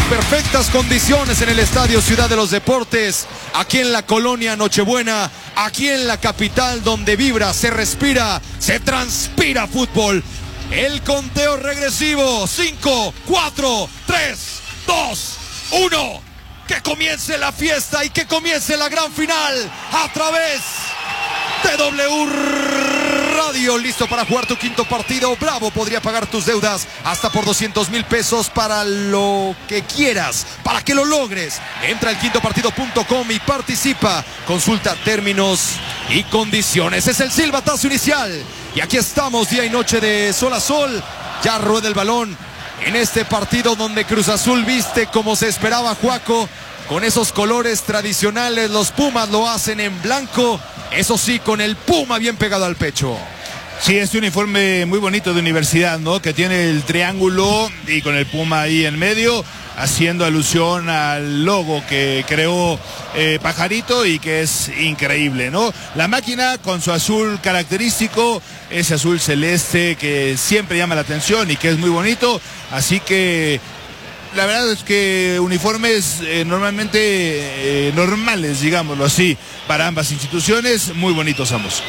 perfectas condiciones en el Estadio Ciudad de los Deportes, aquí en la colonia Nochebuena, aquí en la capital donde vibra, se respira, se transpira fútbol. El conteo regresivo, 5, 4, 3, 2, 1. Que comience la fiesta y que comience la gran final a través de W Radio. Listo para jugar tu quinto partido. Bravo podría pagar tus deudas hasta por 200,000 pesos para lo que quieras, para que lo logres. Entra al quintopartido.com y participa. Consulta términos y condiciones. Es el silbatazo inicial. Y aquí estamos, día y noche de sol a sol. Ya rueda el balón en este partido donde Cruz Azul viste como se esperaba, Juaco, con esos colores tradicionales. Los Pumas lo hacen en blanco, eso sí, con el Puma bien pegado al pecho. Sí, es un uniforme muy bonito de universidad, ¿no? Que tiene el triángulo y con el Puma ahí en medio, haciendo alusión al logo que creó Pajarito y que es increíble, ¿no? La máquina con su azul característico, ese azul celeste que siempre llama la atención y que es muy bonito, así que la verdad es que uniformes normalmente normales, digámoslo así, para ambas instituciones, muy bonitos ambos.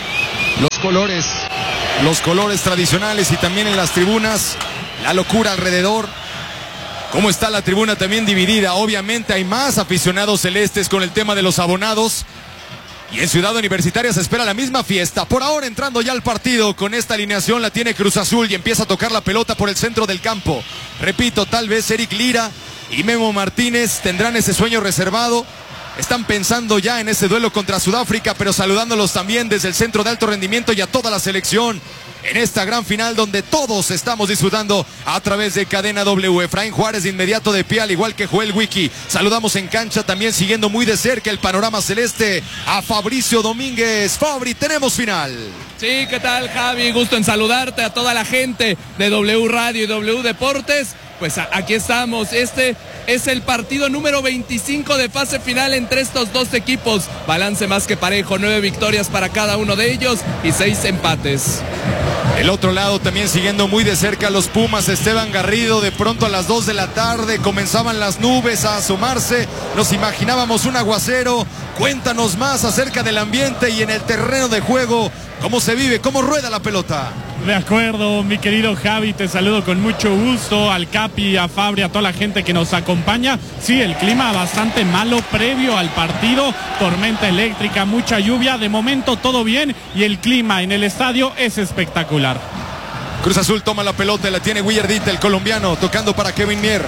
Los colores tradicionales y también en las tribunas, la locura alrededor. ¿Cómo está la tribuna también dividida? Obviamente hay más aficionados celestes con el tema de los abonados. Y en Ciudad Universitaria se espera la misma fiesta. Por ahora entrando ya al partido con esta alineación la tiene Cruz Azul y empieza a tocar la pelota por el centro del campo. Repito, tal vez Eric Lira y Memo Martínez tendrán ese sueño reservado. Están pensando ya en ese duelo contra Sudáfrica, pero saludándolos también desde el centro de alto rendimiento y a toda la selección en esta gran final donde todos estamos disfrutando a través de Cadena W. Efraín Juárez de inmediato de pie, al igual que Joel Wiki. Saludamos en cancha también siguiendo muy de cerca el panorama celeste a Fabricio Domínguez. Fabri, tenemos final. Sí, ¿qué tal, Javi? Gusto en saludarte a toda la gente de W Radio y W Deportes. Pues aquí estamos, este es el partido número 25 de fase final entre estos dos equipos. Balance más que parejo, 9 victorias para cada uno de ellos y 6 empates. El otro lado también siguiendo muy de cerca los Pumas, Esteban Garrido. De pronto a las 2 de la tarde comenzaban las nubes a asomarse, nos imaginábamos un aguacero. Cuéntanos más acerca del ambiente y en el terreno de juego, cómo se vive, cómo rueda la pelota. De acuerdo, mi querido Javi, te saludo con mucho gusto, al Capi, a Fabri, a toda la gente que nos acompaña. Sí, el clima bastante malo previo al partido, tormenta eléctrica, mucha lluvia, de momento todo bien y el clima en el estadio es espectacular. Cruz Azul toma la pelota y la tiene Willardita, el colombiano, tocando para Kevin Mier.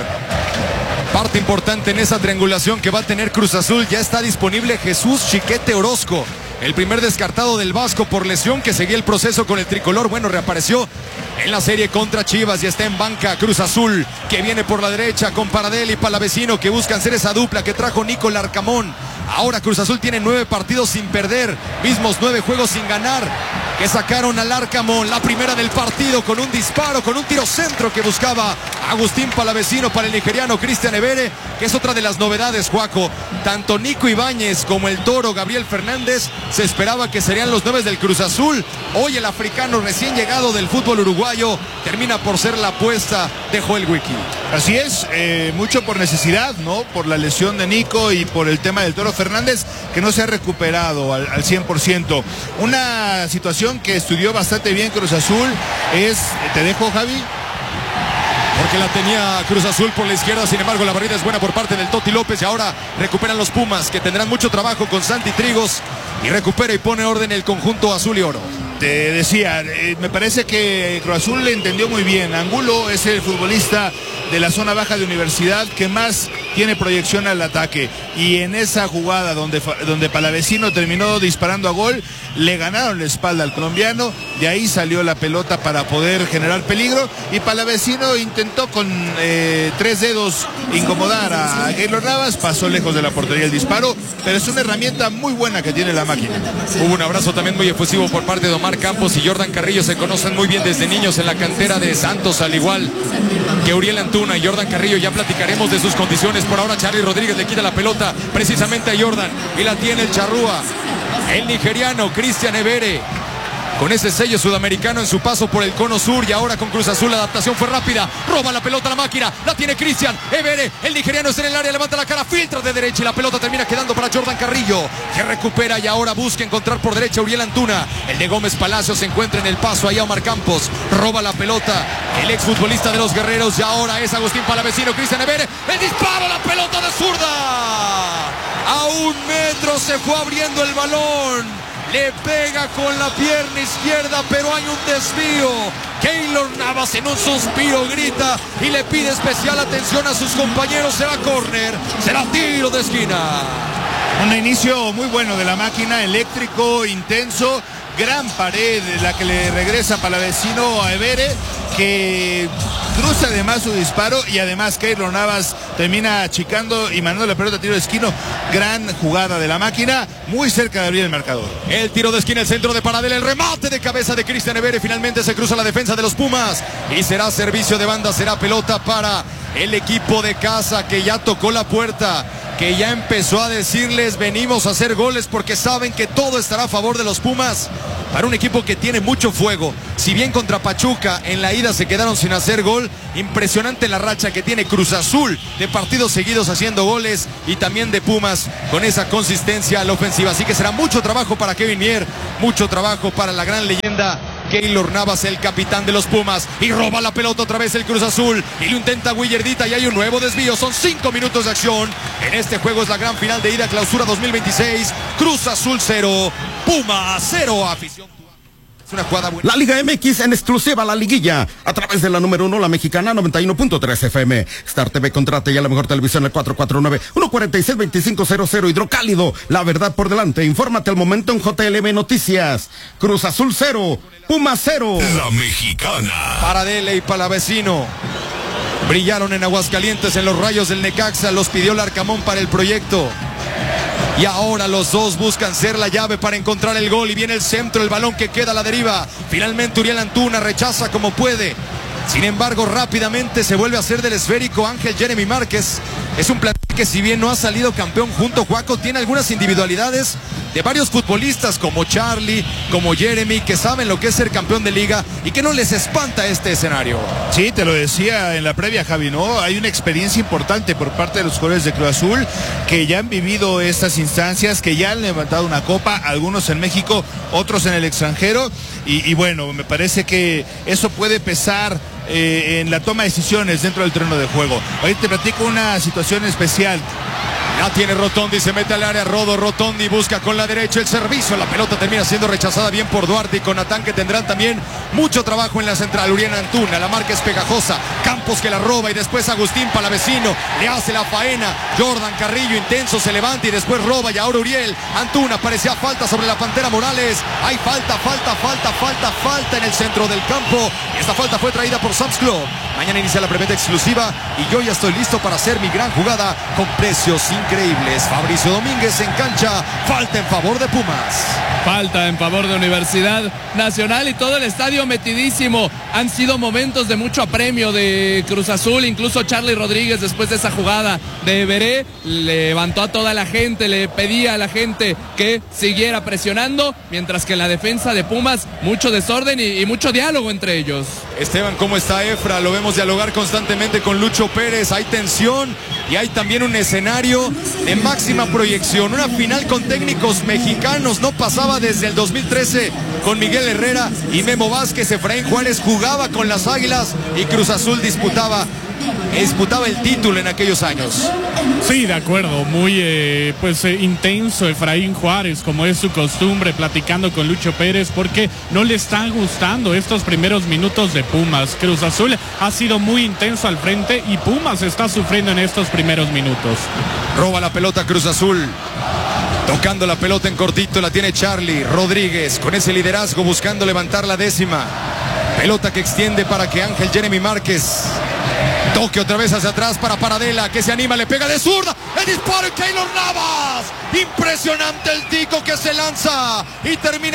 Parte importante en esa triangulación que va a tener Cruz Azul, ya está disponible Jesús Chiquete Orozco. El primer descartado del Vasco por lesión que seguía el proceso con el tricolor. Bueno, reapareció en la serie contra Chivas y está en banca Cruz Azul, que viene por la derecha con Paradel y Palavecino, que buscan ser esa dupla que trajo Nico Larcamón. Ahora Cruz Azul tiene 9 partidos sin perder, mismos 9 juegos sin ganar, que sacaron al Larcamón. La primera del partido con un disparo, con un tiro centro que buscaba Agustín Palavecino para el nigeriano Cristian Evere, que es otra de las novedades, Juaco. Tanto Nico Ibáñez como el Toro Gabriel Fernández se esperaba que serían los 9 del Cruz Azul. Hoy el africano recién llegado del fútbol uruguayo termina por ser la apuesta de Joel Wiki. Así es, mucho por necesidad, ¿no? Por la lesión de Nico y por el tema del Toro Fernández, que no se ha recuperado al 100%. Una situación que estudió bastante bien Cruz Azul es, ¿te dejo, Javi? Porque la tenía Cruz Azul por la izquierda, sin embargo la barrida es buena por parte del Toti López y ahora recuperan los Pumas, que tendrán mucho trabajo con Santi Trigos, y recupera y pone orden el conjunto azul y oro. Te decía, me parece que Cruz Azul le entendió muy bien. Angulo es el futbolista de la zona baja de Universidad que más tiene proyección al ataque, y en esa jugada donde Palavecino terminó disparando a gol, le ganaron la espalda al colombiano, de ahí salió la pelota para poder generar peligro, y Palavecino intentó con 3 dedos incomodar a Keylor Navas, pasó lejos de la portería el disparo, pero es una herramienta muy buena que tiene la máquina. Hubo un abrazo también muy efusivo por parte de Omar Campos y Jordan Carrillo. Se conocen muy bien desde niños en la cantera de Santos, al igual que Uriel Antuna y Jordan Carrillo. Ya platicaremos de sus condiciones. Por ahora Charly Rodríguez le quita la pelota precisamente a Jordan y la tiene el charrúa, el nigeriano Cristian Evere. con ese sello sudamericano en su paso por el cono sur, y ahora con Cruz Azul la adaptación fue rápida. Roba la pelota a la máquina, la tiene Cristian Evere, el nigeriano está en el área, levanta la cara, filtra de derecha y la pelota termina quedando para Jordan Carrillo, que recupera y ahora busca encontrar por derecha a Uriel Antuna. El de Gómez Palacio se encuentra en el paso ahí a Omar Campos, roba la pelota el exfutbolista de los Guerreros y ahora es Agustín Palavecino. Cristian Evere, el disparo, la pelota de zurda, a 1 metro se fue abriendo el balón. Le pega con la pierna izquierda, pero hay un desvío. Keylor Navas en un suspiro grita y le pide especial atención a sus compañeros. Será córner, será tiro de esquina. Un inicio muy bueno de la máquina, eléctrico, intenso. Gran pared la que le regresa Palavecino a Evere, que cruza además su disparo y además Keylor Navas termina achicando y mandando la pelota a tiro de esquina. Gran jugada de la máquina, muy cerca de abrir el marcador. El tiro de esquina, el centro de Paradela, el remate de cabeza de Cristian Evere. Finalmente se cruza la defensa de los Pumas y será servicio de banda, será pelota para el equipo de casa, que ya tocó la puerta, que ya empezó a decirles venimos a hacer goles, porque saben que todo estará a favor de los Pumas. Para un equipo que tiene mucho fuego, si bien contra Pachuca en la ida se quedaron sin hacer gol, impresionante la racha que tiene Cruz Azul de partidos seguidos haciendo goles, y también de Pumas con esa consistencia a la ofensiva. Así que será mucho trabajo para Kevin Mier, mucho trabajo para la gran leyenda Keylor Navas, el capitán de los Pumas, y roba la pelota otra vez el Cruz Azul y lo intenta Willardita y hay un nuevo desvío. Son 5 minutos de acción en este juego. Es la gran final de ida, Clausura 2026. Cruz Azul 0, Pumas 0. Afición. Una jugada buena. La Liga MX en exclusiva, la liguilla, a través de la número 1, la mexicana 91.3 FM. Star TV, contrate ya la mejor televisión al 449-146-2500. Hidrocálido, la verdad por delante. Infórmate al momento en JLM Noticias. Cruz Azul 0, Pumas 0. La mexicana. Paradela y Palavecino brillaron en Aguascalientes en los Rayos del Necaxa. Los pidió Larcamón para el proyecto. Y ahora los dos buscan ser la llave para encontrar el gol. Y viene el centro, el balón que queda a la deriva. Finalmente Uriel Antuna rechaza como puede. Sin embargo, rápidamente se vuelve a hacer del esférico Ángel Jeremy Márquez. Es un plantel que, si bien no ha salido campeón junto, Juaco, tiene algunas individualidades de varios futbolistas como Charlie, como Jeremy, que saben lo que es ser campeón de liga y que no les espanta este escenario. Sí, te lo decía en la previa, Javi, ¿no? Hay una experiencia importante por parte de los jugadores de Cruz Azul que ya han vivido estas instancias, que ya han levantado una copa, algunos en México, otros en el extranjero, y bueno, me parece que eso puede pesar en la toma de decisiones dentro del terreno de juego. Hoy te platico una situación especial. Ya tiene Rotondi, se mete al área, Rotondi busca con la derecha el servicio, la pelota termina siendo rechazada bien por Duarte y con Natán, que tendrán también mucho trabajo en la central. Uriel Antuna, la marca es pegajosa, Campos que la roba y después Agustín Palavecino le hace la faena. Jordan Carrillo intenso, se levanta y después roba, y ahora Uriel Antuna, parecía falta sobre la Pantera Morales. Hay falta en el centro del campo, y esta falta fue traída por Sam's Club. Mañana inicia la preventa exclusiva y yo ya estoy listo para hacer mi gran jugada con precios increíbles. Fabricio Domínguez en cancha, falta en favor de Pumas. Falta en favor de Universidad Nacional y todo el estadio metidísimo. Han sido momentos de mucho apremio de Cruz Azul, incluso Charlie Rodríguez, después de esa jugada de Veré, levantó a toda la gente, le pedía a la gente que siguiera presionando, mientras que en la defensa de Pumas mucho desorden y mucho diálogo entre ellos. Esteban, ¿cómo está Efra? Lo vemos dialogar constantemente con Lucho Pérez. Hay tensión y hay también un escenario de máxima proyección. Una final con técnicos mexicanos, no pasaba desde el 2013 con Miguel Herrera y Memo Vázquez. Efraín Juárez jugaba con las Águilas y Cruz Azul disputaba el título en aquellos años. Sí, de acuerdo, muy intenso Efraín Juárez, como es su costumbre, platicando con Lucho Pérez, porque no le están gustando estos primeros minutos de Pumas. Cruz Azul ha sido muy intenso al frente y Pumas está sufriendo en estos primeros minutos. Roba la pelota Cruz Azul, tocando la pelota en cortito, la tiene Charlie Rodríguez con ese liderazgo buscando levantar la décima. Pelota que extiende para que Ángel Jeremy Márquez toque otra vez hacia atrás para Paradela, que se anima, le pega de zurda, el disparo y Keylor Navas. Impresionante el tico que se lanza y termina poniendo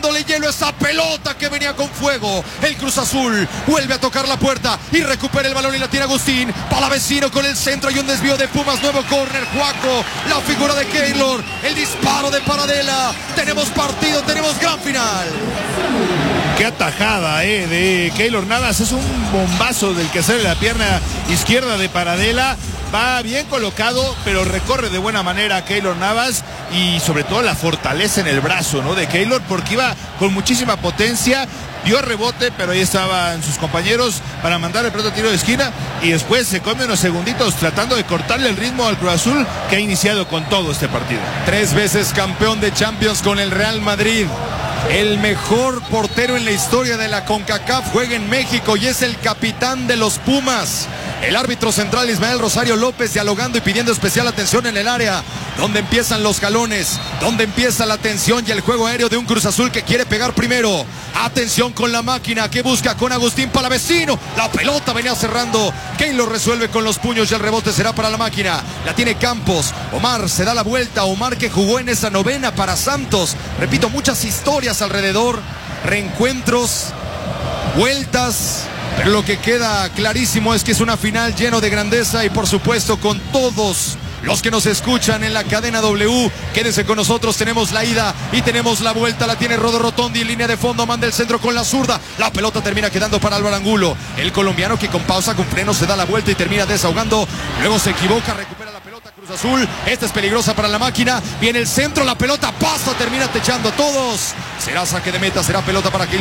poniéndole hielo a esa pelota que venía con fuego. El Cruz Azul vuelve a tocar la puerta y recupera el balón y la tiene Agustín. Palavecino con el centro y un desvío de Pumas. Nuevo córner, Juaco, la figura de Keylor, el disparo de Paradela. Tenemos partido, tenemos gran final. Qué atajada de Keylor Navas. Es un bombazo del que sale la pierna izquierda de Paradela. Va bien colocado, pero recorre de buena manera a Keylor Navas, y sobre todo la fortaleza en el brazo, ¿no?, de Keylor, porque iba con muchísima potencia. Dio rebote, pero ahí estaban sus compañeros para mandar el pelota a tiro de esquina, y después se come unos segunditos tratando de cortarle el ritmo al Cruz Azul, que ha iniciado con todo este partido. 3 veces campeón de Champions con el Real Madrid. El mejor portero en la historia de la CONCACAF juega en México y es el capitán de los Pumas. El árbitro central Ismael Rosario López dialogando y pidiendo especial atención en el área, donde empiezan los jalones, donde empieza la tensión y el juego aéreo de un Cruz Azul que quiere pegar primero. Atención con la máquina que busca con Agustín Palavecino. La pelota venía cerrando. Keylor resuelve con los puños y el rebote será para la máquina. La tiene Campos. Omar se da la vuelta. Omar, que jugó en esa novena para Santos. Repito, muchas historias alrededor, reencuentros, vueltas. Pero lo que queda clarísimo es que es una final lleno de grandeza y por supuesto con todos los que nos escuchan en la cadena W. Quédense con nosotros, tenemos la ida y tenemos la vuelta. La tiene Rodo Rotondi en línea de fondo, manda el centro con la zurda. La pelota termina quedando para Álvaro Angulo, el colombiano que con pausa, con freno, se da la vuelta y termina desahogando. Luego se equivoca, recupera la pelota Cruz Azul. Esta es peligrosa para la máquina. Viene el centro, la pelota pasa, termina techando a todos. Será saque de meta, será pelota para que